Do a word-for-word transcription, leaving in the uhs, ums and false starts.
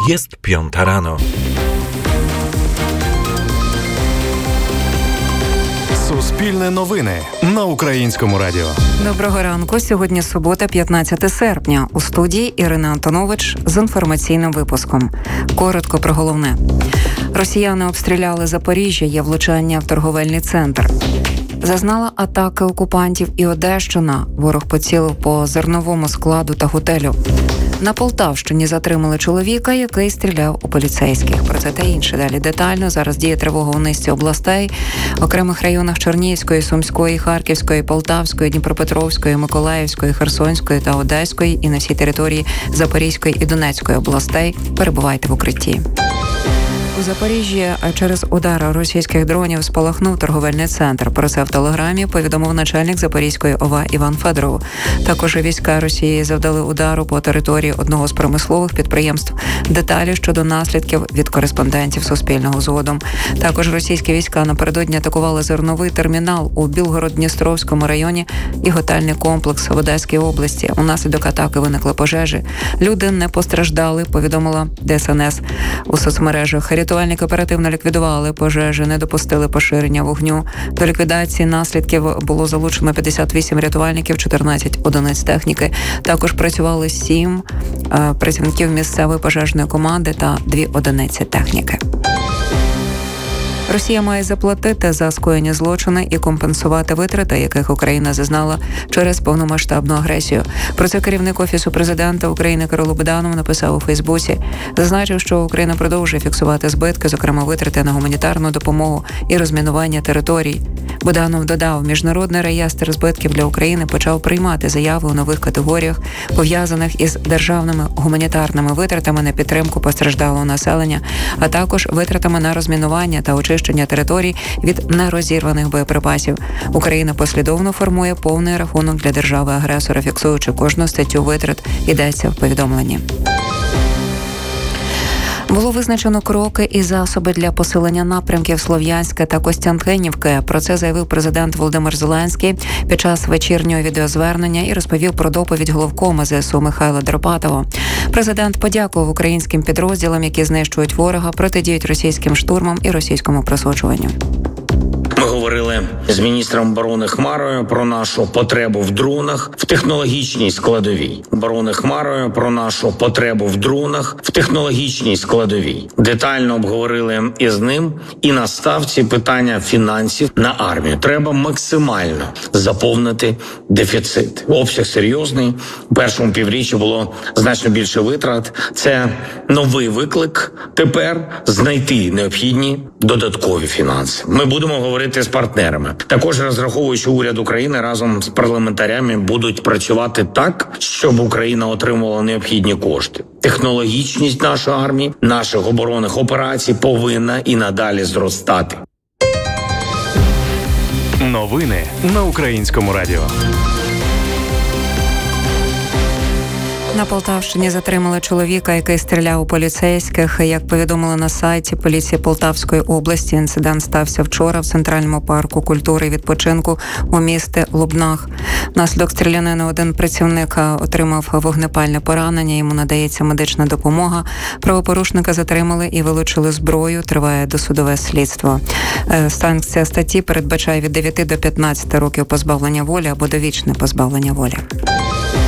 Jest piąta rano. Суспільне новини на Українському радіо. Доброго ранку. Сьогодні субота, п'ятнадцяте серпня. У студії Ірина Антонович з інформаційним випуском. Коротко про головне. Росіяни обстріляли Запоріжжя, є влучання в торговельний центр. Зазнала атаки окупантів і Одещина. Ворог поцілив по зерновому складу та готелю. На Полтавщині затримали чоловіка, який стріляв у поліцейських. Про це та інше далі детально. Зараз діє тривога у низці областей, в окремих районах Чернігівської, Сумської, Харківської, Полтавської, Дніпропетровської, Миколаївської, Херсонської та Одеської і на всій території Запорізької і Донецької областей. Перебувайте в укритті. У Запоріжжі через удар російських дронів спалахнув торговельний центр. Про це в Телеграмі повідомив начальник Запорізької ОВА Іван Федоров. Також війська Росії завдали удару по території одного з промислових підприємств. Деталі щодо наслідків від кореспондентів Суспільного згодом. Також російські війська напередодні атакували зерновий термінал у Білгород-Дністровському районі і готельний комплекс в Одеській області. Унаслідок атаки виникли пожежі. Люди не постраждали, повідомила ДСНС у соцмережах. Рятувальники оперативно ліквідували пожежі, не допустили поширення вогню. До ліквідації наслідків було залучено п'ятдесят вісім рятувальників, чотирнадцять одиниць техніки. Також працювали сім е, працівників місцевої пожежної команди та дві одиниці техніки. Росія має заплатити за скоєні злочини і компенсувати витрати, яких Україна зазнала через повномасштабну агресію. Про це керівник Офісу президента України Кирило Буданов написав у Фейсбуці. Зазначив, що Україна продовжує фіксувати збитки, зокрема витрати на гуманітарну допомогу і розмінування територій. Буданов додав, Міжнародний реєстр збитків для України почав приймати заяви у нових категоріях, пов'язаних із державними гуманітарними витратами на підтримку постраждалого населення, а також витратами на розмінування та очищення територій від нерозірваних боєприпасів. Україна послідовно формує повний рахунок для держави-агресора, фіксуючи кожну статтю витрат, йдеться в повідомленні. Було визначено кроки і засоби для посилення напрямків Слов'янська та Костянтинівки. Про це заявив президент Володимир Зеленський під час вечірнього відеозвернення і розповів про доповідь головкома ЗСУ Михайла Драпатова. Президент подякував українським підрозділам, які знищують ворога, протидіють російським штурмам і російському просочуванню. Ми говорили з міністром оборони Хмарою про нашу потребу в дронах в технологічній складовій. Оборони Хмарою про нашу потребу в дронах в технологічній складовій. Детально обговорили із ним і на ставці питання фінансів на армію. Треба максимально заповнити дефіцит. Обсяг серйозний. У першому півріччі було значно більше витрат. Це новий виклик. Тепер знайти необхідні додаткові фінанси. Ми будемо говорити з партнерами. Також розраховую, що уряд України разом з парламентарями будуть працювати так, щоб Україна отримувала необхідні кошти. Технологічність нашої армії, наших оборонних операцій повинна і надалі зростати. Новини на Українському радіо. На Полтавщині затримали чоловіка, який стріляв у поліцейських. Як повідомили на сайті поліції Полтавської області, інцидент стався вчора в Центральному парку культури і відпочинку у місті Лубнах. Внаслідок стрілянини один працівник отримав вогнепальне поранення, йому надається медична допомога. Правопорушника затримали і вилучили зброю, триває досудове слідство. Санкція статті передбачає від дев'яти до п'ятнадцяти років позбавлення волі або довічне позбавлення волі.